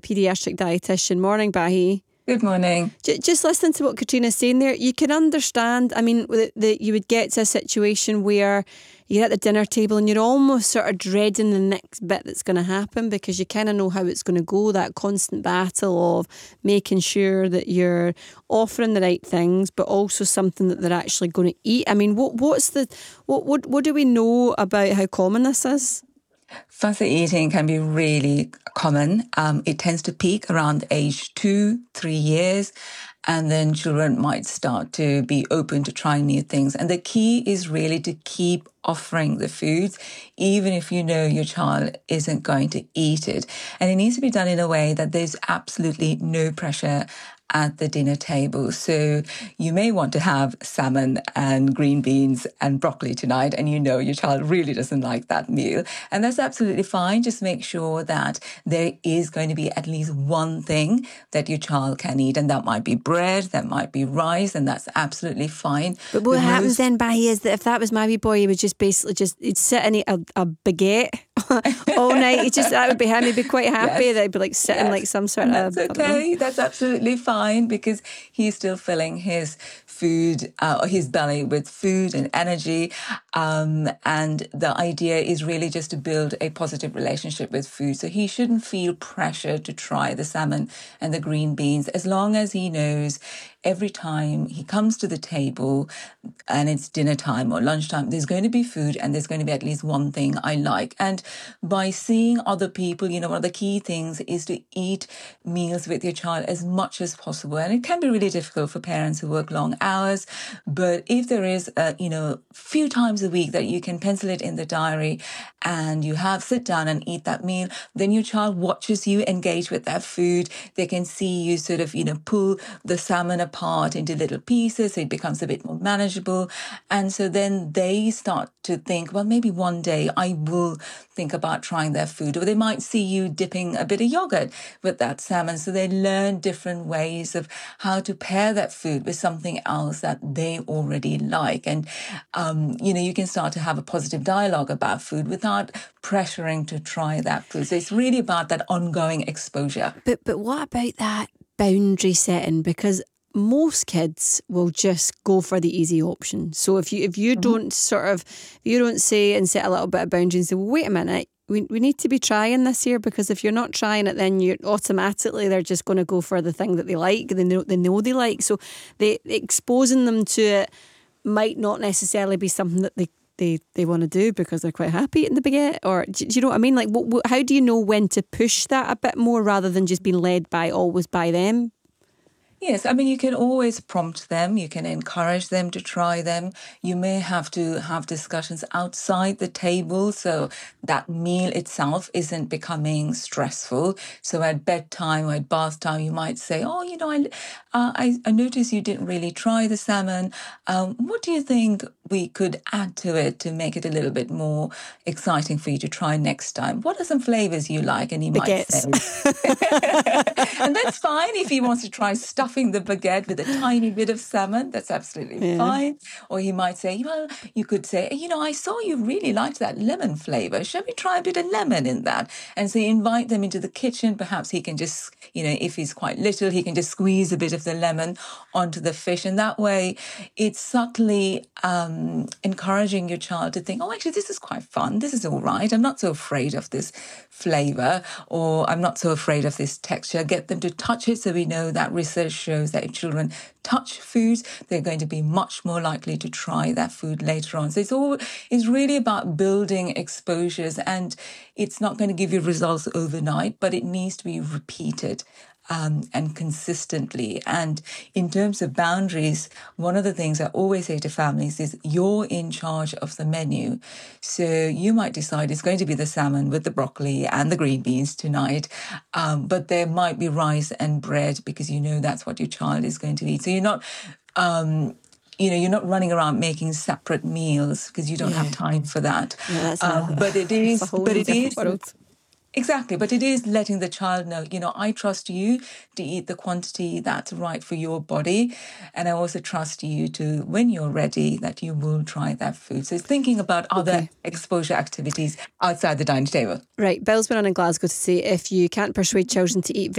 paediatric dietitian. Morning, Bahi. Good morning. Just listening to what Katrina's saying there, you can understand, I mean, that you would get to a situation where you're at the dinner table and you're almost sort of dreading the next bit that's going to happen, because you kind of know how it's going to go, that constant battle of making sure that you're offering the right things, but also something that they're actually going to eat. I mean, what do we know about how common this is? Fussy eating can be really common. It tends to peak around age 2-3 years, and then children might start to be open to trying new things. And the key is really to keep offering the foods, even if you know your child isn't going to eat it. And it needs to be done in a way that there's absolutely no pressure at the dinner table. So you may want to have salmon and green beans and broccoli tonight, and you know your child really doesn't like that meal. And that's absolutely fine. Just make sure that there is going to be at least one thing that your child can eat. And that might be bread, that might be rice, and that's absolutely fine. But what happens then, Bahi, is that if that was my wee boy, he would just basically he'd sit and eat a baguette all night. That would be him. He'd be quite happy that he'd be like sitting like some sort of... That's okay. That's absolutely fine, because he's still filling his food, or his belly with food and energy. And the idea is really just to build a positive relationship with food. So he shouldn't feel pressure to try the salmon and the green beans, as long as he knows every time he comes to the table and it's dinner time or lunchtime, there's going to be food and there's going to be at least one thing I like. And by seeing other people, one of the key things is to eat meals with your child as much as possible. And it can be really difficult for parents who work long hours, but if there is a few times a week that you can pencil it in the diary and you sit down and eat that meal, then your child watches you engage with that food. They can see you sort of pull the salmon apart into little pieces, so it becomes a bit more manageable. And so then they start to think, well, maybe one day I will think about trying their food. Or they might see you dipping a bit of yogurt with that salmon. So they learn different ways of how to pair that food with something else that they already like. And, you can start to have a positive dialogue about food without pressuring to try that food. So it's really about that ongoing exposure. But what about that boundary setting? Because most kids will just go for the easy option. So if you don't say and set a little bit of boundaries and say, well, wait a minute, we need to be trying this here, because if you're not trying it, then you're automatically, they're just going to go for the thing that they like, they know they like. So exposing them to it might not necessarily be something that they want to do because they're quite happy eating the baguette. Or do you know what I mean? Like, how do you know when to push that a bit more rather than just being led always by them? Yes, I mean, you can always prompt them. You can encourage them to try them. You may have to have discussions outside the table so that meal itself isn't becoming stressful. So at bedtime or at bath time, you might say, I noticed you didn't really try the salmon. What do you think we could add to it to make it a little bit more exciting for you to try next time? What are some flavors you like? And he might say... And that's fine if he wants to try stuffing the baguette with a tiny bit of salmon. That's absolutely fine. Or he might say, you could say, I saw you really liked that lemon flavor. Shall we try a bit of lemon in that? And so you invite them into the kitchen. Perhaps he can just, if he's quite little, he can just squeeze a bit of the lemon onto the fish. And that way it's subtly encouraging your child to think, actually, this is quite fun. This is all right. I'm not so afraid of this flavor, or I'm not so afraid of this texture. Get them to touch it. So we know that research shows that if children touch foods, they're going to be much more likely to try that food later on. So it's really about building exposures, and it's not going to give you results overnight, but it needs to be repeated. And consistently. And in terms of boundaries, one of the things I always say to families is you're in charge of the menu. So you might decide it's going to be the salmon with the broccoli and the green beans tonight, but there might be rice and bread because that's what your child is going to eat. So you're not... you're not running around making separate meals because you don't have time for that. Yeah, but it is... world. Exactly, but it is letting the child know, I trust you to eat the quantity that's right for your body. And I also trust you to, when you're ready, that you will try that food. So it's thinking about other exposure activities outside the dining table. Right, Bill's been on in Glasgow to say if you can't persuade children to eat